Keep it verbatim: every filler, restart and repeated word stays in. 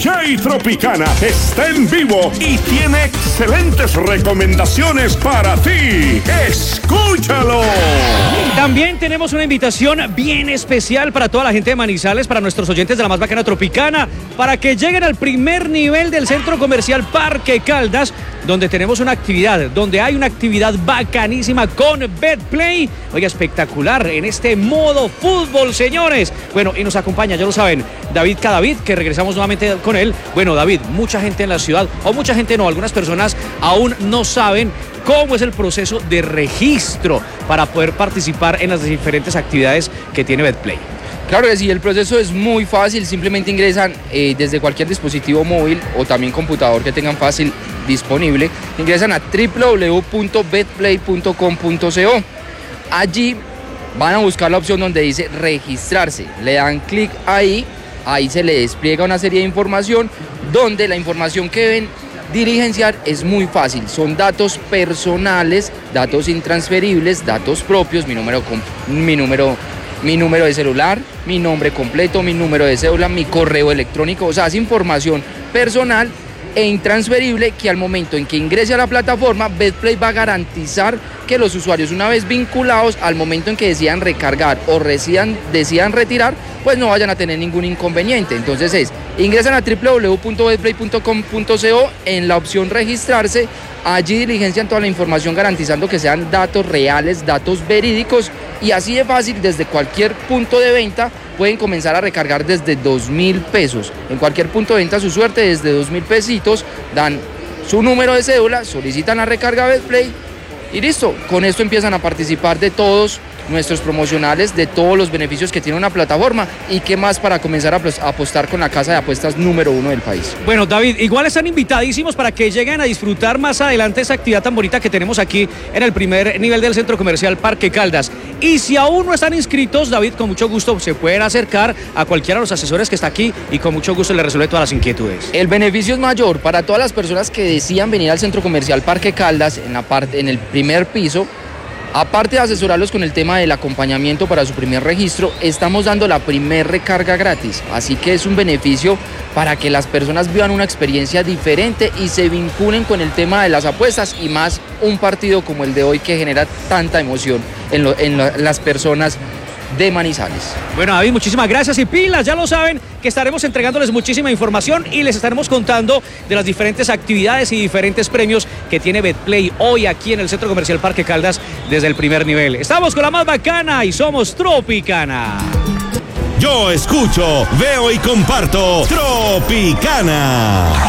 J Tropicana está en vivo y tiene excelentes recomendaciones para ti. ¡Escúchalo! También tenemos una invitación bien especial para toda la gente de Manizales, para nuestros oyentes de la más bacana Tropicana, para que lleguen al primer nivel del Centro Comercial Parque Caldas, donde tenemos una actividad, donde hay una actividad bacanísima con Betplay. Oiga, espectacular en este modo fútbol, señores. Bueno, y nos acompaña, ya lo saben, David Cadavid, que regresamos nuevamente con él. Bueno, David, mucha gente en la ciudad, o mucha gente no, algunas personas aún no saben cómo es el proceso de registro para poder participar en las diferentes actividades que tiene Betplay. Claro que sí, el proceso es muy fácil, simplemente ingresan eh, desde cualquier dispositivo móvil o también computador que tengan fácil disponible, ingresan a w w w punto betplay punto com punto co. Allí van a buscar la opción donde dice registrarse, le dan clic ahí, ahí se le despliega una serie de información, donde la información que deben diligenciar es muy fácil, son datos personales, datos intransferibles, datos propios, mi número, mi número mi número de celular, mi nombre completo, mi número de cédula, mi correo electrónico, o sea, es información personal e intransferible que al momento en que ingrese a la plataforma, Betplay va a garantizar que los usuarios, una vez vinculados, al momento en que decidan recargar o decidan, decidan retirar, pues no vayan a tener ningún inconveniente. Entonces es, ingresan a w w w punto betplay punto com punto co, en la opción registrarse, allí diligencian toda la información garantizando que sean datos reales, datos verídicos, y así de fácil, desde cualquier punto de venta pueden comenzar a recargar desde dos mil pesos. En cualquier punto de venta su suerte desde dos mil pesitos, dan su número de cédula, solicitan la recarga Betplay y listo. Con esto empiezan a participar de todos nuestros promocionales, de todos los beneficios que tiene una plataforma, y qué más para comenzar a apostar con la casa de apuestas número uno del país. Bueno, David, igual están invitadísimos para que lleguen a disfrutar más adelante esa actividad tan bonita que tenemos aquí en el primer nivel del Centro Comercial Parque Caldas. Y si aún no están inscritos, David, con mucho gusto se pueden acercar a cualquiera de los asesores que está aquí y con mucho gusto les resuelve todas las inquietudes. El beneficio es mayor para todas las personas que decían venir al Centro Comercial Parque Caldas en la parte, en el primer piso. Aparte de asesorarlos con el tema del acompañamiento para su primer registro, estamos dando la primer recarga gratis. Así que es un beneficio para que las personas vivan una experiencia diferente y se vinculen con el tema de las apuestas, y más un partido como el de hoy que genera tanta emoción en, lo, en, lo, en las personas de Manizales. Bueno, David, muchísimas gracias y pilas, ya lo saben que estaremos entregándoles muchísima información y les estaremos contando de las diferentes actividades y diferentes premios que tiene Betplay hoy aquí en el Centro Comercial Parque Caldas desde el primer nivel. Estamos con la más bacana y somos Tropicana. Yo escucho, veo y comparto Tropicana.